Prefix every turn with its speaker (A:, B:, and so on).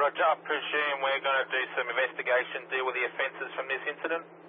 A: Roger. Presume we're going to do some investigation, deal with the offences from this incident?